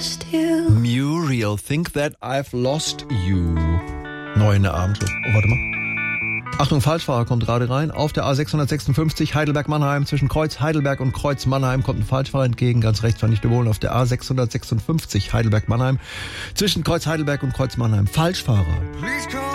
Muriel, Think That I've Lost You. Neu in der Abendschluss. Oh, warte mal. Achtung, Falschfahrer kommt gerade rein. Auf der A656 Heidelberg-Mannheim. Zwischen Kreuz Heidelberg und Kreuz Mannheim kommt ein Falschfahrer entgegen. Ganz rechts fand ich wohnen. Auf der A656 Heidelberg-Mannheim. Zwischen Kreuz Heidelberg und Kreuz Mannheim. Falschfahrer.